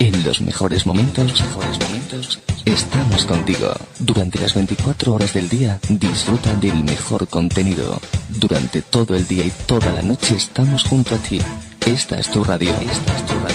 En los mejores momentos, estamos contigo. Durante las 24 horas del día, disfruta del mejor contenido. Durante todo el día y toda la noche estamos junto a ti. Esta es tu radio.